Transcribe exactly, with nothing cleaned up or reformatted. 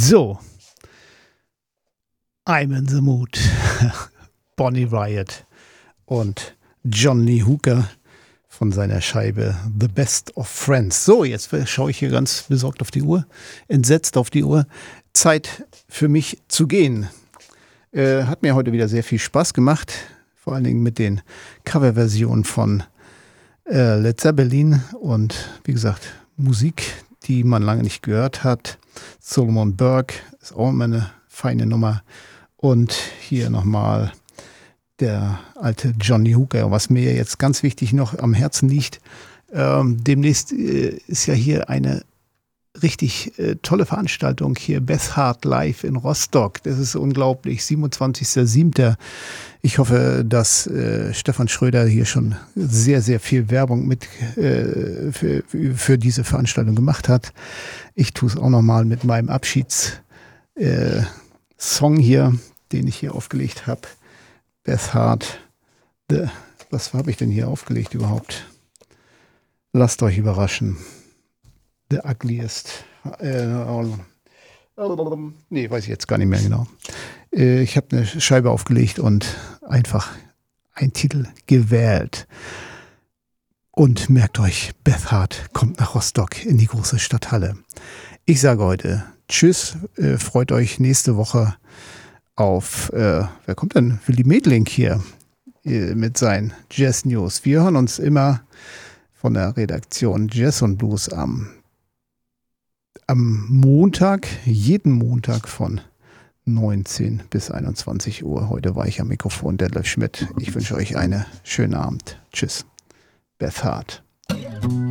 So, I'm in the mood. Bonnie Riot und John Lee Hooker von seiner Scheibe The Best of Friends. So, jetzt schaue ich hier ganz besorgt auf die Uhr, entsetzt auf die Uhr. Zeit für mich zu gehen. Äh, hat mir heute wieder sehr viel Spaß gemacht, vor allen Dingen mit den Coverversionen von äh, Led Zeppelin und wie gesagt, Musik, die man lange nicht gehört hat. Solomon Burke ist auch immer eine feine Nummer. Und hier nochmal der alte John Lee Hooker, was mir jetzt ganz wichtig noch am Herzen liegt. Ähm, demnächst äh, ist ja hier eine richtig äh, tolle Veranstaltung hier, Beth Hart Live in Rostock. Das ist unglaublich, siebenundzwanzigster siebter Ich hoffe, dass äh, Stefan Schröder hier schon sehr, sehr viel Werbung mit äh, für, für diese Veranstaltung gemacht hat. Ich tue es auch nochmal mit meinem Abschiedssong äh, hier, den ich hier aufgelegt habe. Beth Hart. The, was habe ich denn hier aufgelegt überhaupt? Lasst euch überraschen. The Ugliest. Äh, nee, weiß ich jetzt gar nicht mehr genau. Äh, ich habe eine Scheibe aufgelegt und einfach einen Titel gewählt. Und merkt euch, Beth Hart kommt nach Rostock in die große Stadthalle. Ich sage heute Tschüss, äh, freut euch nächste Woche auf, äh, wer kommt denn? Willi Medling hier äh, mit seinen Jazz News. Wir hören uns immer von der Redaktion Jazz und Blues am, am Montag, jeden Montag von neunzehn bis einundzwanzig Uhr. Heute war ich am Mikrofon, Detlef Schmidt. Ich wünsche euch einen schönen Abend. Tschüss. Beth Hart.